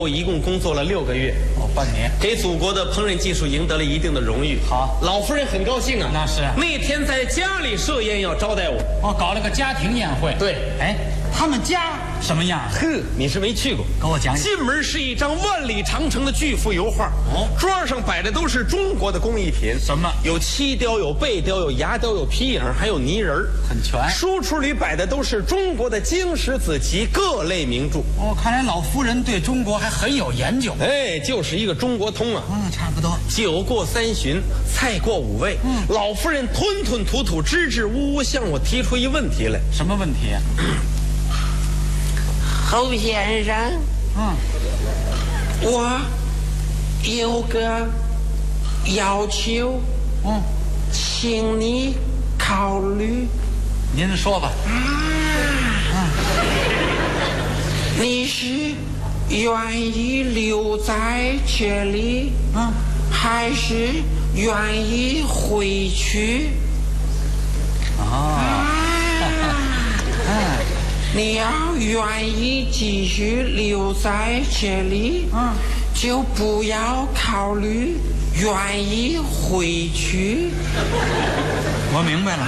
我一共工作了6个月， 半年， 给祖国的烹饪技术赢得了一定的荣誉。 好， 老夫人很高兴啊。 那是那天在家里设宴要招待我。 搞了个家庭宴会。 对， 哎，他们家什么样？ 呵，你是没去过， 给我讲讲。 进门是一张万里长城的巨幅油画，桌上摆的都是中国的工艺品， 什么？ 有漆雕，有贝雕，有牙雕，有皮影，还有泥人儿， 很全。 书橱里摆的都是中国的经史子集各类名著。 看来老夫人对中国还很有研究。 哎，就是一个中国通啊。 差不多。 酒过3巡，菜过5味，老夫人吞吞吐吐、支支吾吾向我提出一问题来。 什么问题？ 侯先生，我有个要求，请你考虑。 您说吧。 你是愿意留在这里，还是愿意回去？你要愿意继续留在这里，就不要考虑愿意回去。 我明白了。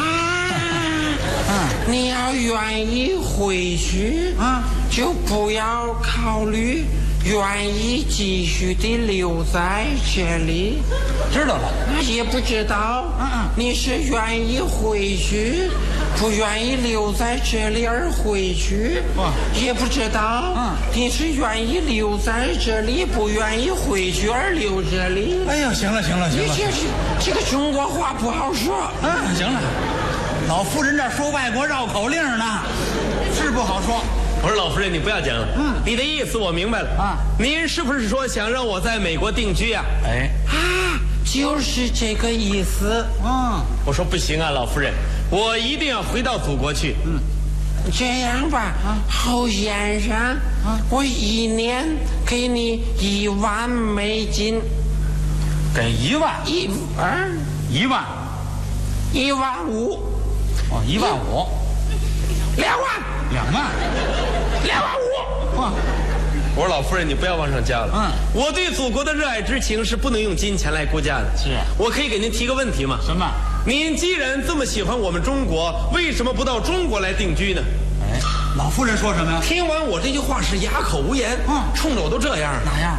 你要愿意回去，就不要考虑愿意继续的留在这里。 知道了。 也不知道，你是愿意回去，不愿意留在这里而回去。也不知道，你是愿意留在这里，不愿意回去而留这里。 哎呀，行了。 你这个中国话不好说。 行了。老夫人这说外国绕口令呢，是不好说。 我说老夫人，你不要讲了。你的意思我明白了。您是不是说想让我在美国定居啊？ 就是这个意思。 我说不行啊，老夫人，我一定要回到祖国去。 这样吧，侯先生，我1年给你1万美金。 给1万 ？1万 ？1万 ？1万5。 1万5。 2万。 2万。 2万5。 我说老夫人，你不要往上加了。我对祖国的热爱之情是不能用金钱来估价的。 是。 我可以给您提个问题吗？ 什么？ 您既然这么喜欢我们中国，为什么不到中国来定居呢？ 老夫人说什么呀？ 听完我这句话是哑口无言。冲着我都这样。 哪样？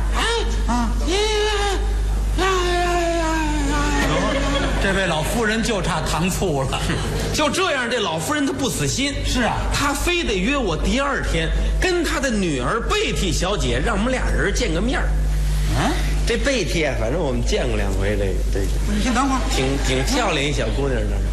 这位老夫人就差糖醋了。 就这样，这老夫人她不死心。 是啊， 她非得约我第2天跟她的女儿贝蒂小姐，让我们俩人见个面儿。这贝蒂啊，反正我们见过2回。这个， 你先等会儿。 挺漂亮一小姑娘的。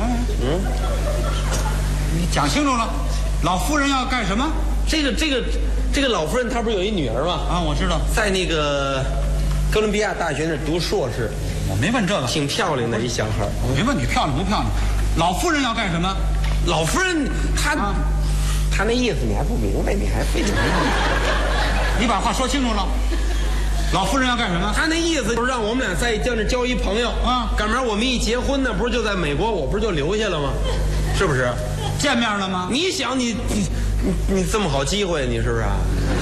你讲清楚了，老夫人要干什么？ 这个老夫人她不是有一女儿吗？ 我知道， 在那个哥伦比亚大学那读硕士。 我没问这个。 挺漂亮的一小孩。 我没问你漂亮不漂亮。老夫人要干什么？ 老夫人她那意思你还不明白，你还非得你把话说清楚了。老夫人要干什么？ 她那意思就是让我们俩在这交一朋友。赶明儿我们一结婚呢，不是就在美国，我不是就留下了吗？是不是？ 见面了吗？ 你想你这么好机会，你是不是啊？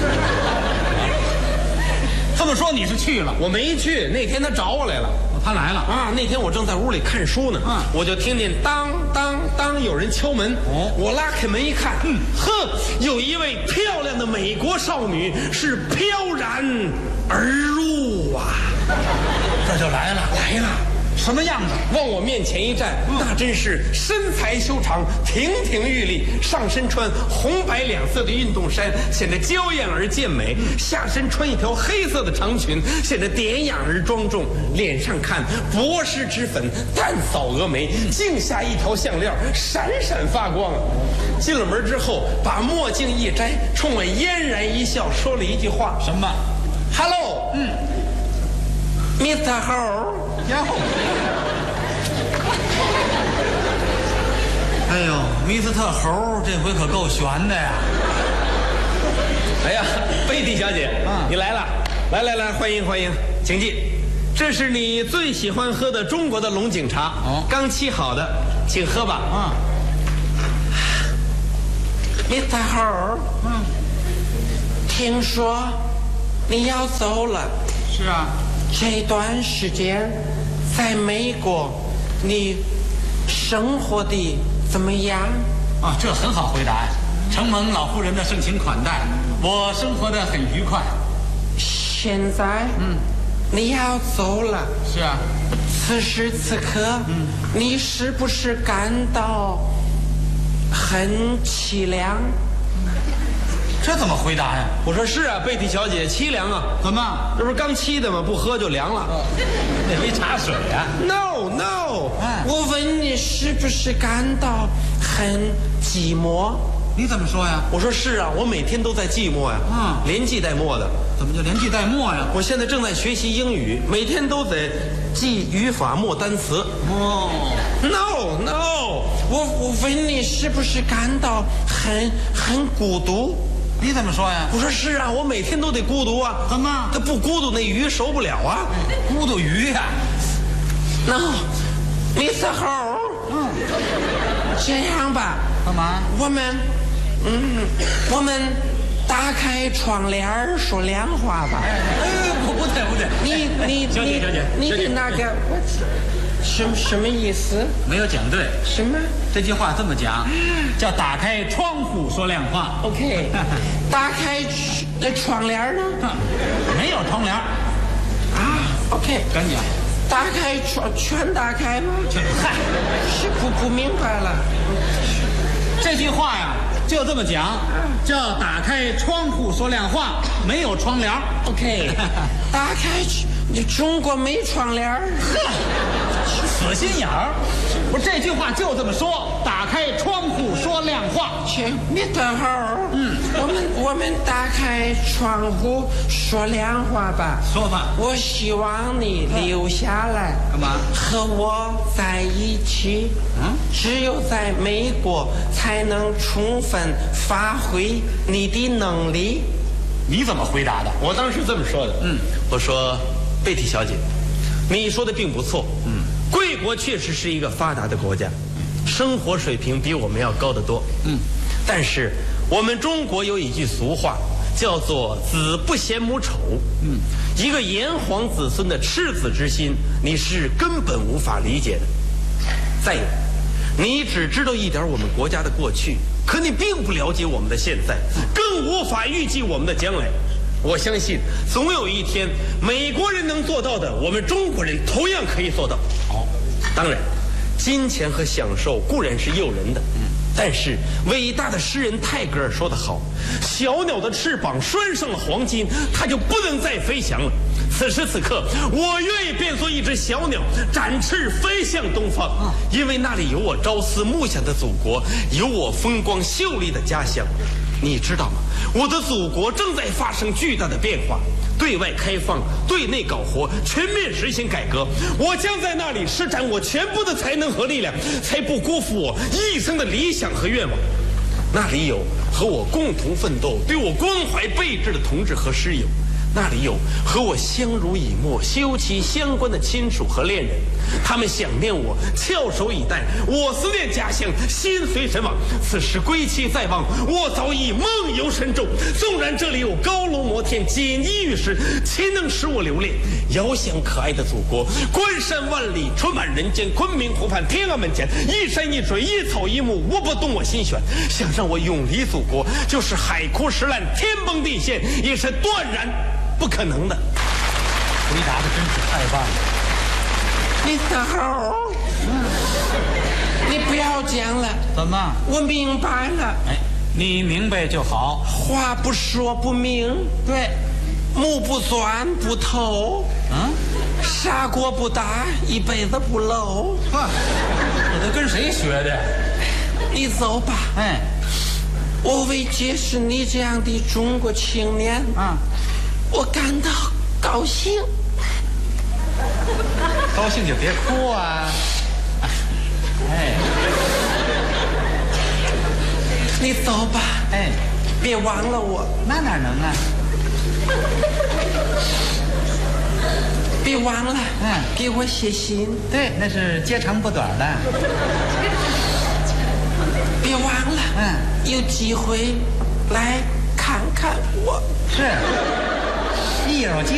这么说你是去了？ 我没去，那天他找我来了。 他来了那天我正在屋里看书呢，我就听见当当当有人敲门。我拉开门一看，有一位漂亮的美国少女是飘然而入啊， 这就来了。什么样子？ 往我面前一站，那真是身材修长，亭亭玉立，上身穿红白2色的运动衫，显得娇艳而健美；下身穿一条黑色的长裙，显得典雅而庄重。脸上看薄施脂粉，淡扫蛾眉，颈下一条项链，闪闪发光。进了门之后，把墨镜一摘，冲我嫣然一笑，说了一句话： 什么 ？Hello， Mr. Ho。 哎呦，密斯特猴这回可够悬的呀！ 哎呀，贝蒂小姐，你来了，来，欢迎，请进。这是你最喜欢喝的中国的龙井茶，刚沏好的，请喝吧。 Mr. Ho，听说你要走了。 是啊。 这段时间在美国，你生活的怎么样？ 啊，这很好回答呀。承蒙老夫人的盛情款待，我生活得很愉快。 现在，你要走了。 是啊。 此时此刻，你是不是感到很凄凉？ 这怎么回答呀？ 我说是啊，贝蒂小姐，凄凉啊。 怎么？ 这不是刚沏的吗？不喝就凉了。 那杯茶水啊 ？No， 我问你是不是感到很寂寞？ 你怎么说呀？ 我说是啊，我每天都在寂寞呀。连记带默的。 怎么就连记带默呀？ 我现在正在学习英语，每天都得记语法默单词。No， 我问你是不是感到很孤独？ 你怎么说呀？ 我说是啊，我每天都得孤独啊。 怎么？ 他不孤独，那鱼熟不了啊。 孤独鱼呀 ？No， 你是猴。这样吧， 干嘛？ 我们打开窗帘说亮话吧。 不对，小姐， 你的那个什么意思？ 没有讲对。 什么？ 这句话这么讲，叫打开窗户说亮话。 OK， 打开窗帘呢？ 没有窗帘。 OK， 赶紧。 打开全打开吗？ 嗨， 是不明白了。 这句话呀，就这么讲，叫打开窗户说亮话，没有窗帘。 OK， 打开，你中国没窗帘。 死心眼儿。不是这句话就这么说，打开窗户说亮话。 请你等会儿。我们打开窗户说亮话吧。 说吧。 我希望你留下来。 干嘛？ 和我在一起。只有在美国才能充分发挥你的能力。 你怎么回答的？ 我当时这么说的。我说，贝蒂小姐，你说的并不错。贵国确实是一个发达的国家，生活水平比我们要高得多。但是我们中国有一句俗话，叫做“子不嫌母丑”。一个炎黄子孙的赤子之心，你是根本无法理解的。再有，你只知道一点我们国家的过去，可你并不了解我们的现在，更无法预计我们的将来。我相信总有一天，美国人能做到的，我们中国人同样可以做到。当然，金钱和享受固然是诱人的，但是伟大的诗人泰戈尔说得好，小鸟的翅膀拴上了黄金，它就不能再飞翔了。此时此刻，我愿意变作一只小鸟，展翅飞向东方，因为那里有我朝思暮想的祖国，有我风光秀丽的家乡。你知道吗？我的祖国正在发生巨大的变化，对外开放，对内搞活，全面实行改革。我将在那里施展我全部的才能和力量，才不辜负我一生的理想和愿望。那里有和我共同奋斗、对我关怀备至的同志和师友，那里有和我相濡以沫、休戚相关的亲属和恋人，他们想念我，翘首以待；我思念家乡，心随神往。此时归期在望，我早已梦游神州。纵然这里有高楼摩天、锦衣玉食，岂能使我留恋？遥想可爱的祖国，关山万里，春满人间。昆明湖畔，天安门前，一山一水，一草一木，无不动我心弦。想让我永离祖国，就是海枯石烂、天崩地陷，也是断然不可能的。 回答的真是太棒了。 你等会儿，你不要讲了。 怎么？ 我明白了。 你明白就好。 话不说不明。 对。 木不钻不透。砂锅不打一辈子不漏。 我都跟谁学的？ 你走吧。我为结识你这样的中国青年，我感到高兴。 高兴就别哭啊！ 你走吧。别忘了我。 那哪能啊？ 别忘了，给我写信。 对，那是接长不短的。 别忘了，有机会来看看我。 是。 一有机